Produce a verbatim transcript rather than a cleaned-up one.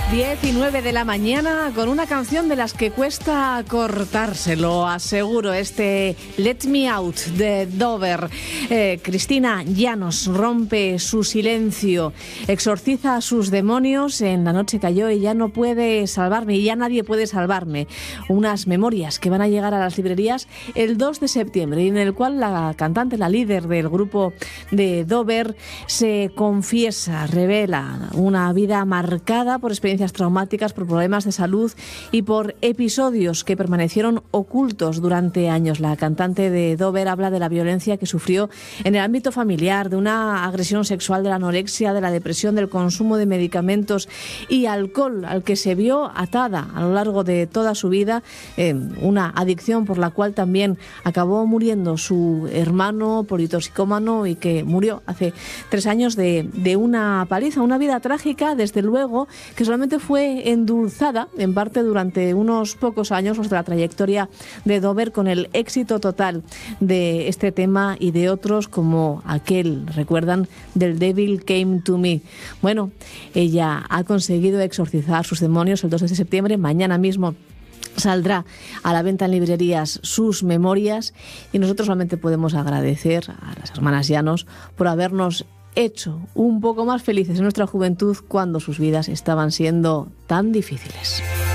diecinueve de la mañana con una canción de las que cuesta cortarse, lo aseguro, este Let Me Out de Dover. Eh, Cristina Llanos rompe su silencio, exorciza a sus demonios. En la noche cayó y ya no puede salvarme, y ya nadie puede salvarme. Unas memorias que van a llegar a las librerías el dos de septiembre y en el cual la cantante, la líder del grupo de Dover, se confiesa, revela una vida marcada por experiencias traumáticas, por problemas de salud y por episodios que permanecieron ocultos durante años. La cantante de Dover habla de la violencia que sufrió en el ámbito familiar, de una agresión sexual, de la anorexia, de la depresión, del consumo de medicamentos y alcohol al que se vio atada a lo largo de toda su vida, eh, una adicción por la cual también acabó muriendo su hermano politoxicómano y que murió hace tres años de, de una paliza, una vida trágica, desde luego, que solamente fue endulzada en parte durante unos pocos años de la trayectoria de Dover con el éxito total de este tema y de otros como aquel, recuerdan, del Devil Came to Me. Bueno, ella ha conseguido exorcizar sus demonios el dos de septiembre, mañana mismo saldrá a la venta en librerías sus memorias y nosotros solamente podemos agradecer a las hermanas Llanos por habernos hecho un poco más felices en nuestra juventud cuando sus vidas estaban siendo tan difíciles.